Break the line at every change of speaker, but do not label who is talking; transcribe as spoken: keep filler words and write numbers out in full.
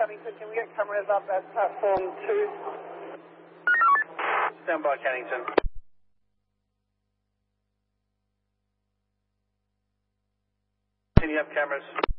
Cannington, can we get cameras up at platform two?
Stand by, Cannington. Can you have cameras?